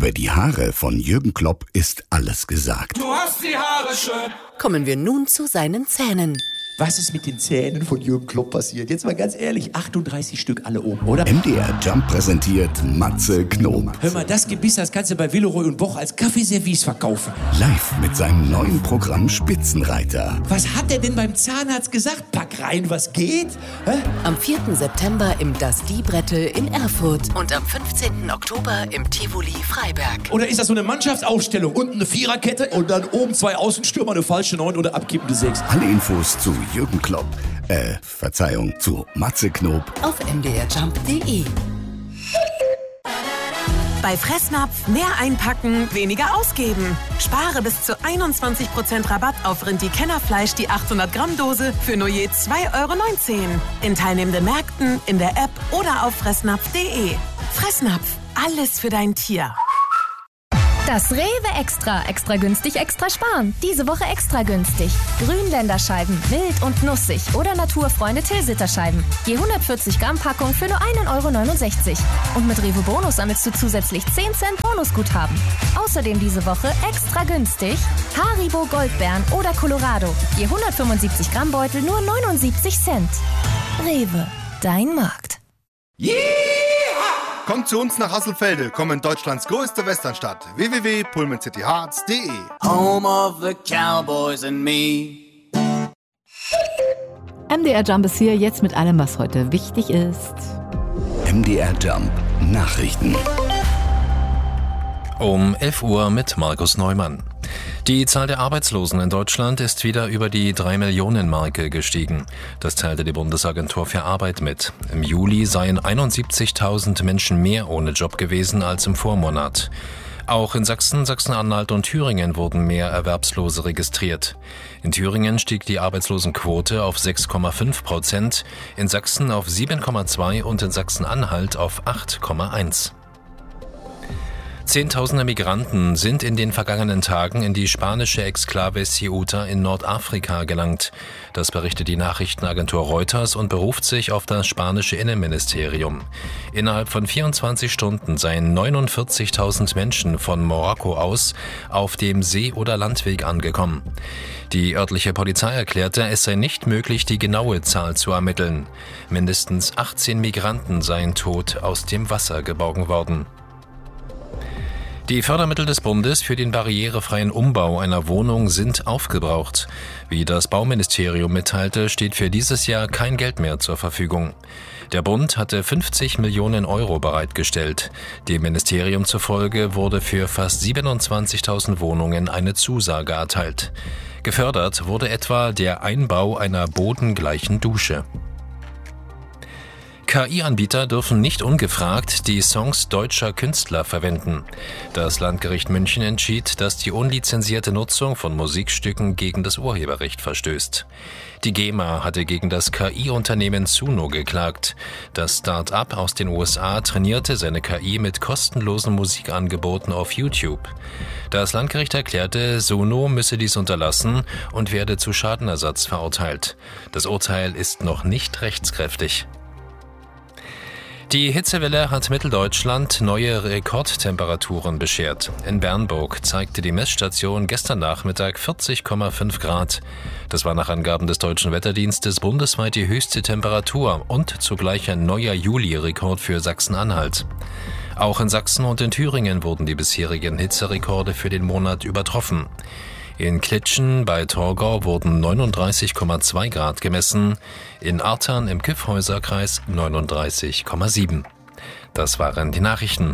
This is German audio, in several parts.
Über die Haare von Jürgen Klopp ist alles gesagt. Du hast die Haare schön. Kommen wir nun zu seinen Zähnen. Was ist mit den Zähnen von Jürgen Klopp passiert? Jetzt mal ganz ehrlich, 38 Stück alle oben, oder? MDR Jump präsentiert Matze Knob. Hör mal, das Gebiss, das kannst du bei Villeroy und Boch als Kaffeeservice verkaufen. Live mit seinem neuen Programm Spitzenreiter. Was hat er denn beim Zahnarzt gesagt? Pack rein, was geht? Hä? Am 4. September im Das Diebrettel in Erfurt und am 15. Oktober im Tivoli Freiberg. Oder ist das so eine Mannschaftsaufstellung? Unten eine Viererkette und dann oben 2 Außenstürmer, eine falsche 9 oder abkippende 6. Alle Infos zu Jürgen Klopp, zu Matze Knob auf mdrjump.de. Bei Fressnapf mehr einpacken, weniger ausgeben. Spare bis zu 21% Rabatt auf Rindi-Kennerfleisch die 800 Gramm Dose für nur je 2,19 € in teilnehmenden Märkten, in der App oder auf fressnapf.de. Fressnapf, alles für dein Tier. Das Rewe Extra. Extra günstig, extra sparen. Diese Woche extra günstig. Grünländerscheiben, mild und nussig oder Naturfreunde Tilsiterscheiben. Je 140 Gramm Packung für nur 1,69 €. Und mit Rewe Bonus sammelst du zusätzlich 10 Cent Bonusguthaben. Außerdem diese Woche extra günstig Haribo Goldbeeren oder Colorado. Je 175 Gramm Beutel nur 79 Cent. Rewe, dein Markt. Yeah! Kommt zu uns nach Hasselfelde, komm in Deutschlands größte Westernstadt. www.pullmancityhearts.de. Home of the Cowboys and me. MDR Jump ist hier jetzt mit allem, was heute wichtig ist. MDR Jump Nachrichten. Um 11 Uhr mit Markus Neumann. Die Zahl der Arbeitslosen in Deutschland ist wieder über die 3-Millionen-Marke gestiegen. Das teilte die Bundesagentur für Arbeit mit. Im Juli seien 71.000 Menschen mehr ohne Job gewesen als im Vormonat. Auch in Sachsen, Sachsen-Anhalt und Thüringen wurden mehr Erwerbslose registriert. In Thüringen stieg die Arbeitslosenquote auf 6,5%, in Sachsen auf 7,2% und in Sachsen-Anhalt auf 8,1%. Zehntausende Migranten sind in den vergangenen Tagen in die spanische Exklave Ceuta in Nordafrika gelangt. Das berichtet die Nachrichtenagentur Reuters und beruft sich auf das spanische Innenministerium. Innerhalb von 24 Stunden seien 49.000 Menschen von Marokko aus auf dem See- oder Landweg angekommen. Die örtliche Polizei erklärte, es sei nicht möglich, die genaue Zahl zu ermitteln. Mindestens 18 Migranten seien tot aus dem Wasser geborgen worden. Die Fördermittel des Bundes für den barrierefreien Umbau einer Wohnung sind aufgebraucht. Wie das Bauministerium mitteilte, steht für dieses Jahr kein Geld mehr zur Verfügung. Der Bund hatte 50 Millionen € bereitgestellt. Dem Ministerium zufolge wurde für fast 27.000 Wohnungen eine Zusage erteilt. Gefördert wurde etwa der Einbau einer bodengleichen Dusche. KI-Anbieter dürfen nicht ungefragt die Songs deutscher Künstler verwenden. Das Landgericht München entschied, dass die unlizenzierte Nutzung von Musikstücken gegen das Urheberrecht verstößt. Die GEMA hatte gegen das KI-Unternehmen Suno geklagt. Das Start-up aus den USA trainierte seine KI mit kostenlosen Musikangeboten auf YouTube. Das Landgericht erklärte, Suno müsse dies unterlassen und werde zu Schadenersatz verurteilt. Das Urteil ist noch nicht rechtskräftig. Die Hitzewelle hat Mitteldeutschland neue Rekordtemperaturen beschert. In Bernburg zeigte die Messstation gestern Nachmittag 40,5 Grad. Das war nach Angaben des Deutschen Wetterdienstes bundesweit die höchste Temperatur und zugleich ein neuer Juli-Rekord für Sachsen-Anhalt. Auch in Sachsen und in Thüringen wurden die bisherigen Hitzerekorde für den Monat übertroffen. In Klitschen bei Torgau wurden 39,2 Grad gemessen, in Artern im Kyffhäuserkreis 39,7. Das waren die Nachrichten.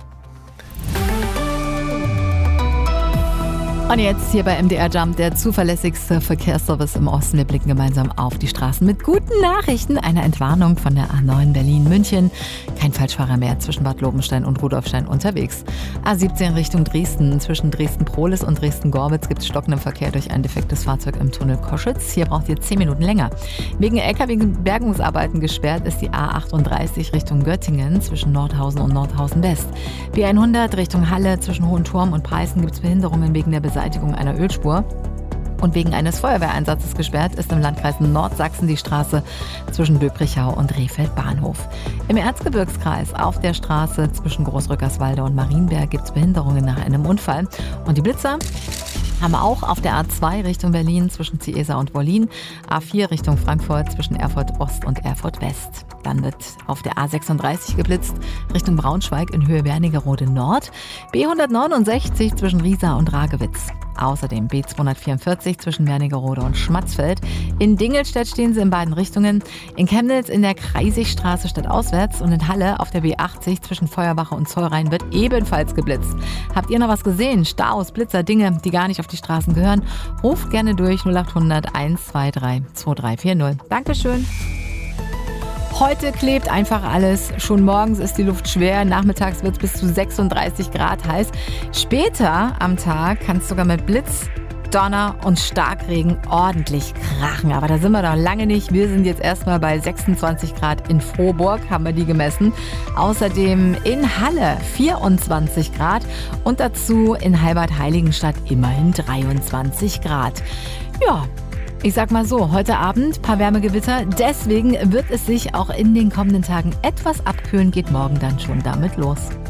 Und jetzt hier bei MDR Jump, der zuverlässigste Verkehrsservice im Osten. Wir blicken gemeinsam auf die Straßen mit guten Nachrichten. Eine Entwarnung von der A9 Berlin-München. Kein Falschfahrer mehr zwischen Bad Lobenstein und Rudolfstein unterwegs. A17 Richtung Dresden. Zwischen Dresden-Prohlis und Dresden-Gorbitz gibt es stockenden Verkehr durch ein defektes Fahrzeug im Tunnel Koschitz. Hier braucht ihr 10 Minuten länger. Wegen LKW-Bergungsarbeiten gesperrt ist die A38 Richtung Göttingen zwischen Nordhausen und Nordhausen West. B100 Richtung Halle zwischen Hohenturm und Preißen gibt es Behinderungen wegen der Beseitigung einer Ölspur. Und wegen eines Feuerwehreinsatzes gesperrt ist im Landkreis Nordsachsen die Straße zwischen Döbrichau und Rehfeld Bahnhof. Im Erzgebirgskreis auf der Straße zwischen Großrückerswalde und Marienberg gibt es Behinderungen nach einem Unfall. Und die Blitzer haben auch auf der A2 Richtung Berlin zwischen Ciesa und Wollin, A4 Richtung Frankfurt zwischen Erfurt Ost und Erfurt West. Dann wird auf der A36 geblitzt Richtung Braunschweig in Höhe Wernigerode Nord, B169 zwischen Riesa und Ragewitz. Außerdem B244 zwischen Wernigerode und Schmatzfeld. In Dingelstedt stehen sie in beiden Richtungen. In Chemnitz in der Kreisigstraße stadtauswärts und in Halle auf der B80 zwischen Feuerwache und Zollrhein wird ebenfalls geblitzt. Habt ihr noch was gesehen? Staus, Blitzer, Dinge, die gar nicht auf die Straßen gehören? Ruft gerne durch 0800 123 2340. Dankeschön. Heute klebt einfach alles. Schon morgens ist die Luft schwer, nachmittags wird es bis zu 36 Grad heiß. Später am Tag kann es sogar mit Blitz, Donner und Starkregen ordentlich krachen. Aber da sind wir doch lange nicht. Wir sind jetzt erstmal bei 26 Grad in Frohburg, haben wir die gemessen. Außerdem in Halle 24 Grad und dazu in Halbert-Heiligenstadt immerhin 23 Grad. Ja, ich sag mal so, heute Abend ein paar Wärmegewitter. Deswegen wird es sich auch in den kommenden Tagen etwas abkühlen, geht morgen dann schon damit los.